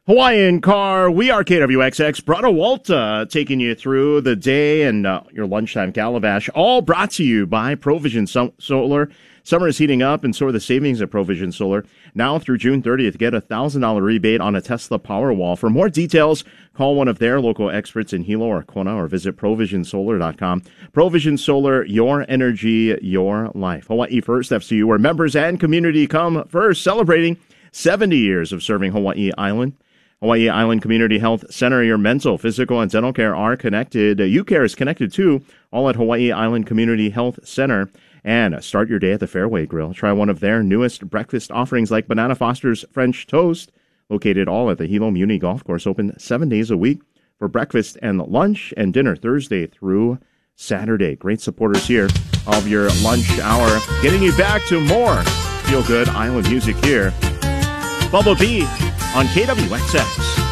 Hawaiian Car, we are KWXX. Brada Walta taking you through the day and your lunchtime calabash. All brought to you by Provision Solar. Summer is heating up, and so are the savings at Provision Solar. Now through June 30th, get a $1,000 rebate on a Tesla Powerwall. For more details, call one of their local experts in Hilo or Kona or visit provisionsolar.com. Provision Solar, your energy, your life. Hawaii First FCU, where members and community come first, celebrating 70 years of serving Hawaii Island. Hawaii Island Community Health Center, your mental, physical, and dental care are connected. UCare is connected too, all at Hawaii Island Community Health Center. And start your day at the Fairway Grill. Try one of their newest breakfast offerings like Banana Foster's French Toast, located all at the Hilo Muni Golf Course, open 7 days a week for breakfast and lunch and dinner Thursday through Saturday. Great supporters here of your lunch hour, getting you back to more feel-good island music here. Bubba B on KWXX.